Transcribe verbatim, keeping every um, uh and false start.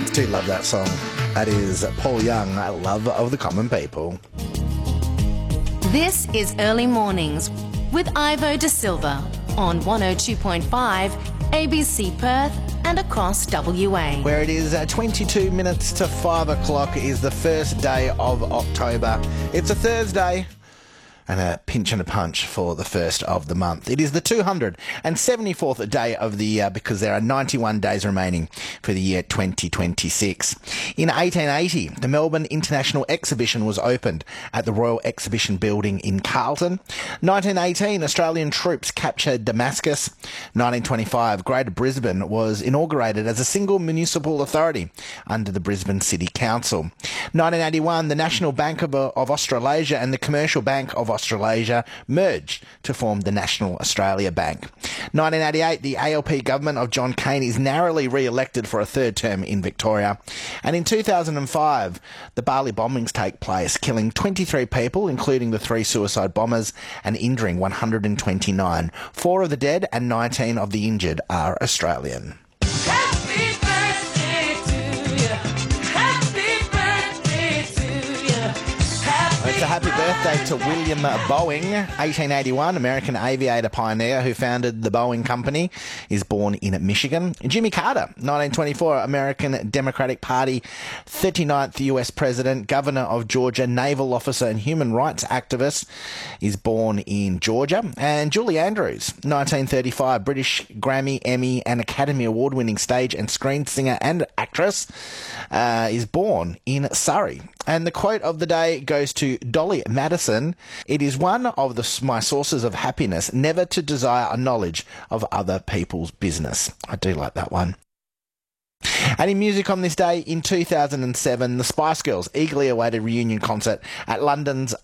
Do love that song. That is Paul Young, Love of the Common People. This is Early Mornings with Ivo De Silva on one oh two point five A B C Perth and across W A. Where it is uh, twenty-two minutes to five o'clock is the first day of October. It's a Thursday. And a pinch and a punch for the first of the month. It is the two hundred seventy-fourth day of the year because there are ninety-one days remaining for the year twenty twenty-six. In eighteen eighty, the Melbourne International Exhibition was opened at the Royal Exhibition Building in Carlton. nineteen eighteen, Australian troops captured Damascus. nineteen twenty-five, Greater Brisbane was inaugurated as a single municipal authority under the Brisbane City Council. nineteen eighty-one, the National Bank of, of Australasia and the Commercial Bank of Australasia merged to form the National Australia Bank. nineteen eighty-eight, the A L P government of John Cain is narrowly re-elected for a third term in Victoria. And in two thousand five, the Bali bombings take place, killing twenty-three people, including the three suicide bombers, and injuring one hundred twenty-nine. Four of the dead and nineteen of the injured are Australian. Happy birthday to you. Happy birthday to you. It's a happy birthday to William Boeing, eighteen eighty-one, American aviator pioneer who founded the Boeing Company, is born in Michigan. Jimmy Carter, nineteen twenty-four, American Democratic Party, thirty-ninth U S President, Governor of Georgia, naval officer and human rights activist, is born in Georgia. And Julie Andrews, nineteen thirty-five, British Grammy, Emmy and Academy Award-winning stage and screen singer and actress, uh, is born in Surrey. And the quote of the day goes to Dolly Madison. It is one of the, my sources of happiness never to desire a knowledge of other people's business. I do like that one. And in music on this day, in two thousand seven, the Spice Girls' eagerly awaited reunion concert at London's